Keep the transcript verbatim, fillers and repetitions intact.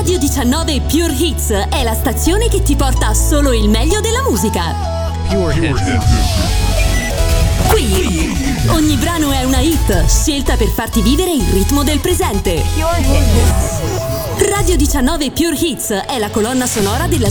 Radio diciannove Pure Hits è la stazione che ti porta solo il meglio della musica. Pure Hits. Qui ogni brano è una hit, scelta per farti vivere il ritmo del presente. Radio diciannove Pure Hits è la colonna sonora della